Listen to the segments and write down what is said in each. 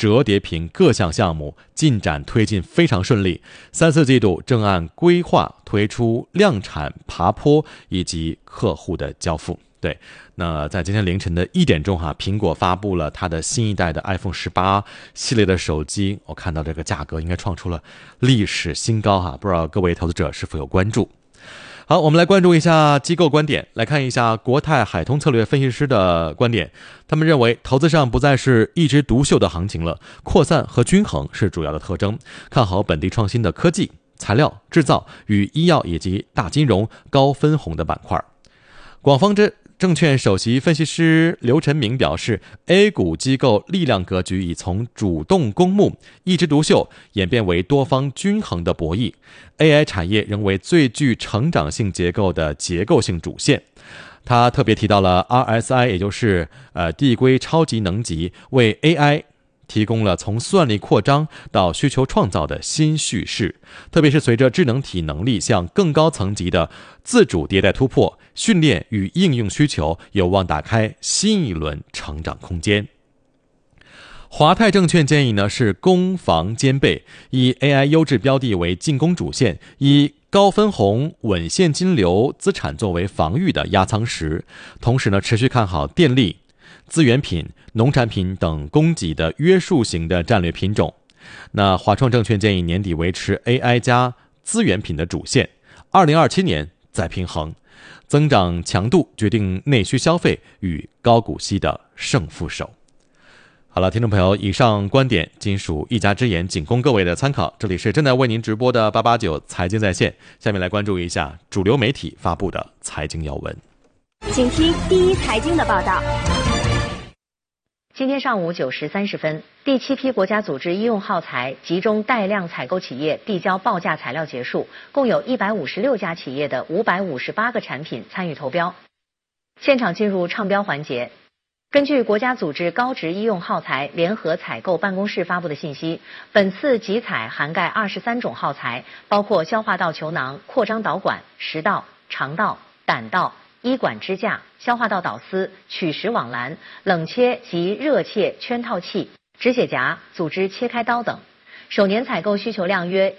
折叠屏各项项目进展推进非常顺利，3、4季度正按规划推出量产爬坡以及客户的交付。对，那在今天凌晨的1点钟苹果发布了它的新一代的 iPhone 18系列的手机，我看到这个价格应该创出了历史新高不知道各位投资者是否有关注。好，我们来关注一下机构观点，来看一下国泰海通策略分析师的观点。他们认为投资上不再是一枝独秀的行情了，扩散和均衡是主要的特征，看好本地创新的科技、材料、制造与医药以及大金融高分红的板块。广方证券首席分析师刘晨明表示， A 股机构力量格局已从主动公募、一枝独秀演变为多方均衡的博弈， AI 产业仍为最具成长性结构的结构性主线。他特别提到了 RSI， 也就是递归超级能级，为 AI提供了从算力扩张到需求创造的新叙事，特别是随着智能体能力向更高层级的自主迭代突破，训练与应用需求有望打开新一轮成长空间。华泰证券建议是攻防兼备，以 AI 优质标的为进攻主线，以高分红稳现金流资产作为防御的压舱石，同时持续看好电力、资源品、农产品等供给的约束型的战略品种。那华创证券建议年底维持 AI 加资源品的主线，2027年再平衡，增长强度决定内需消费与高股息的胜负手。好了，听众朋友，以上观点仅属一家之言，仅供各位的参考。这里是正在为您直播的889财经在线，下面来关注一下主流媒体发布的财经要闻。 请听第一财经的报道。 今天上午9时30分，第7批国家组织医用耗材集中带量采购企业递交报价材料结束，共有156家企业的558个产品参与投标。现场进入唱标环节。根据国家组织高值医用耗材联合采购办公室发布的信息，本次集采涵盖23种耗材，包括消化道球囊、扩张导管、食道、肠道、胆道、医管支架、消化道导丝、取食网篮、冷切及热切圈套器、止血夹、组织切开刀等。首年采购需求量约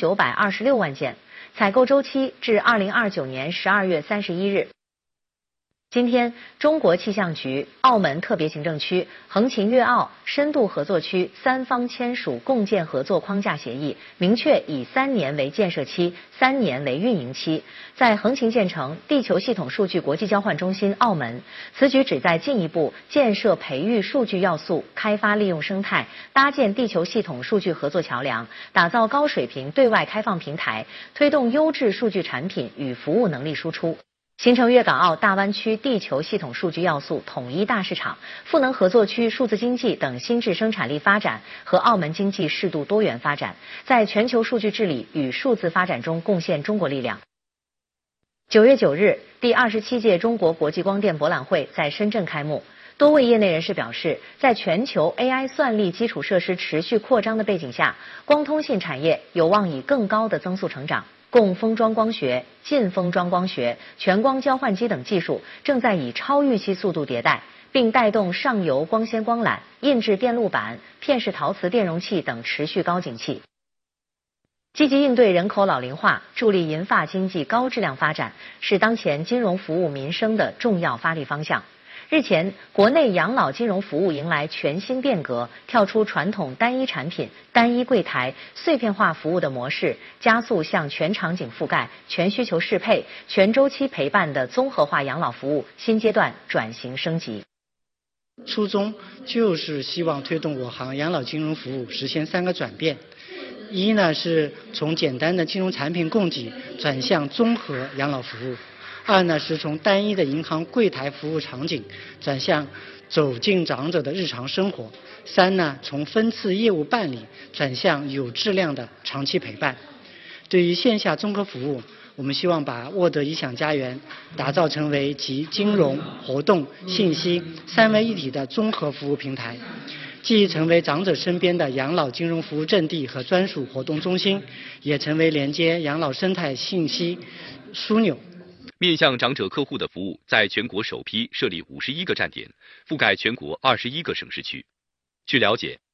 1926万件，采购周期至2029年12月31日。今天，中国气象局、澳门特别行政区、横琴粤澳深度合作区3方签署共建合作框架协议，明确以3年为建设期，3年为运营期。在横琴建成地球系统数据国际交换中心澳门，此举旨在进一步建设培育数据要素、开发利用生态、搭建地球系统数据合作桥梁、打造高水平对外开放平台，推动优质数据产品与服务能力输出。形成粤港澳大湾区地球系统数据要素统一大市场、赋能合作区数字经济等新质生产力发展和澳门经济适度多元发展，在全球数据治理与数字发展中贡献中国力量。9月9日，第27届中国国际光电博览会在深圳开幕。多位业内人士表示，在全球 AI 算力基础设施持续扩张的背景下，光通信产业有望以更高的增速成长。共封装光学、近封装光学、全光交换机等技术正在以超预期速度迭代，并带动上游光纤光缆、印制电路板、片式陶瓷电容器等持续高景气。积极应对人口老龄化，助力银发经济高质量发展，是当前金融服务民生的重要发力方向。日前，国内养老金融服务迎来全新变革，跳出传统单一产品、单一柜台、碎片化服务的模式，加速向全场景覆盖、全需求适配、全周期陪伴的综合化养老服务新阶段转型升级。 初衷就是希望推动我行养老金融服务实现3个转变。一呢，是从简单的金融产品供给转向综合养老服务。2呢，是从单一的银行柜台服务场景转向走进长者的日常生活。3呢，从分次业务办理转向有质量的长期陪伴。对于线下综合服务，我们希望把沃德理想家园打造成为集金融、活动、信息3位一体的综合服务平台，既成为长者身边的养老金融服务阵地和专属活动中心，也成为连接养老生态信息枢纽。 面向长者客户的服务在全国首批设立51个站点，覆盖全国21个省市区。据了解，